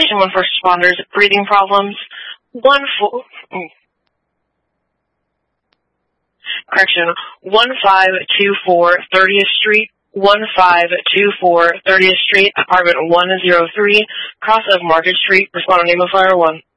Station 1 first responders, breathing problems. 1524 30th Street, 1524 30th Street, apartment 103, cross of Market Street, responder name of Fire 1.